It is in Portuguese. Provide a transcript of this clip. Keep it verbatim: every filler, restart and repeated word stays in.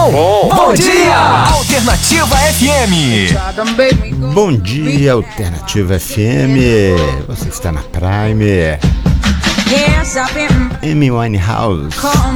bom? Bom, bom dia! Alternativa F M. Bom dia, Alternativa F M. Você está na Prime. Amy Winehouse,